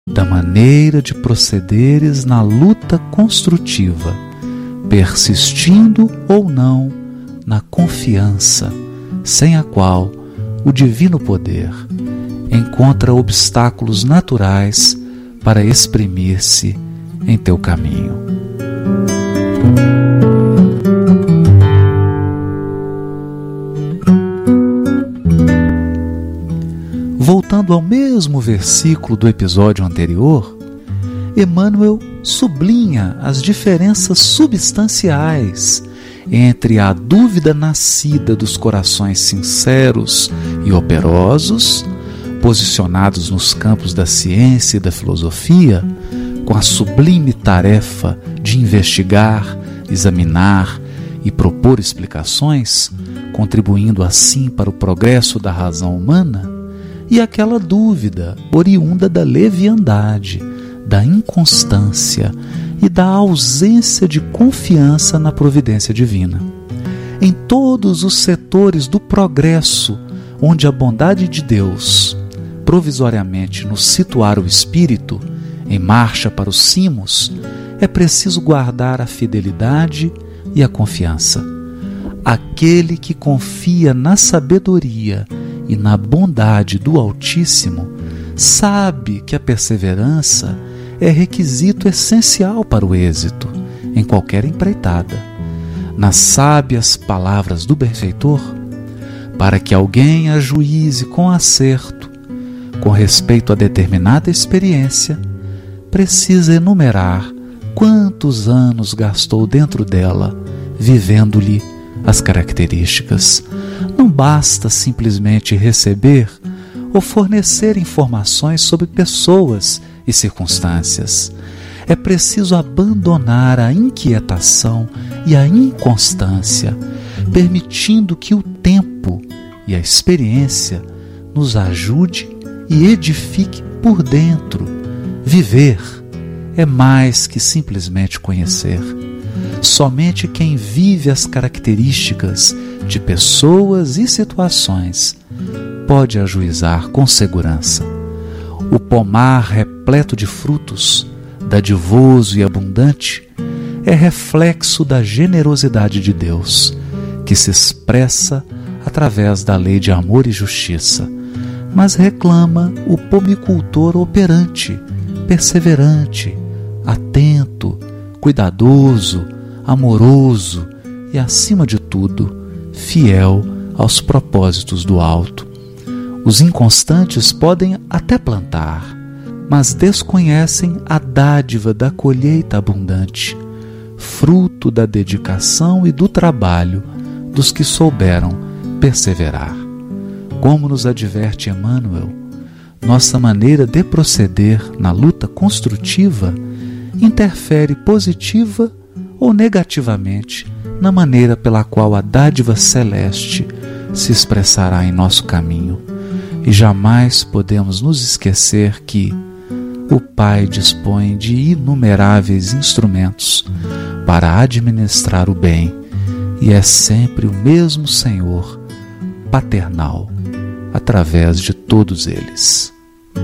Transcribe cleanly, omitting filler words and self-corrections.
da maneira de procederes na luta construtiva, persistindo ou não na confiança, sem a qual o divino poder encontra obstáculos naturais para exprimir-se em teu caminho. Voltando ao mesmo versículo do episódio anterior, Emmanuel sublinha as diferenças substanciais entre a dúvida nascida dos corações sinceros e operosos, posicionados nos campos da ciência e da filosofia, com a sublime tarefa de investigar, examinar e propor explicações, contribuindo assim para o progresso da razão humana, e aquela dúvida oriunda da leviandade, da inconstância e da ausência de confiança na providência divina. Em todos os setores do progresso, onde a bondade de Deus provisoriamente nos situar o espírito em marcha para os cimos, é preciso guardar a fidelidade e a confiança. Aquele que confia na sabedoria e na bondade do Altíssimo sabe que a perseverança é requisito essencial para o êxito em qualquer empreitada. Nas sábias palavras do benfeitor, para que alguém ajuize com acerto com respeito a determinada experiência, precisa enumerar quantos anos gastou dentro dela, vivendo-lhe as características. Não basta simplesmente receber ou fornecer informações sobre pessoas e circunstâncias. É preciso abandonar a inquietação e a inconstância, permitindo que o tempo e a experiência nos ajude e edifique por dentro. Viver é mais que simplesmente conhecer. Somente quem vive as características de pessoas e situações pode ajuizar com segurança. O pomar repleto de frutos, dadivoso e abundante, é reflexo da generosidade de Deus, que se expressa através da lei de amor e justiça, mas reclama o pomicultor operante, perseverante, atento, cuidadoso, amoroso e, acima de tudo, fiel aos propósitos do alto. Os inconstantes podem até plantar, mas desconhecem a dádiva da colheita abundante, fruto da dedicação e do trabalho dos que souberam perseverar. Como nos adverte Emmanuel, nossa maneira de proceder na luta construtiva interfere positiva ou negativamente na maneira pela qual a dádiva celeste se expressará em nosso caminho. E jamais podemos nos esquecer que o Pai dispõe de inumeráveis instrumentos para administrar o bem, e é sempre o mesmo Senhor paternal através de todos eles.